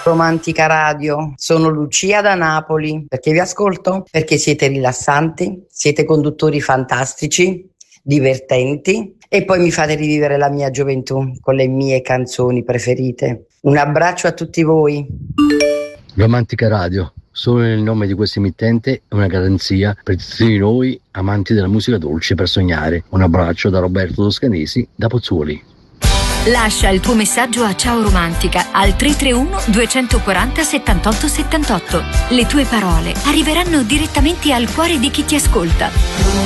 Romantica Radio, sono Lucia da Napoli. Perché vi ascolto? Perché siete rilassanti, siete conduttori fantastici, divertenti e poi mi fate rivivere la mia gioventù con le mie canzoni preferite. Un abbraccio a tutti voi. Romantica Radio, solo nel nome di questo emittente è una garanzia per tutti noi amanti della musica dolce per sognare. Un abbraccio da Roberto Toscanesi da Pozzuoli. Lascia il tuo messaggio a Ciao Romantica al 331 240 78 78. Le tue parole arriveranno direttamente al cuore di chi ti ascolta.